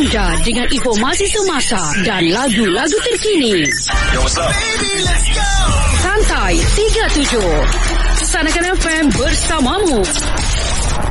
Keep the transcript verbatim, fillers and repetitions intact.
anda dengan informasi semasa dan lagu-lagu terkini. Yo, what's up? Baby, let's go. Santai tiga puluh tujuh. Sanakan F M bersamamu.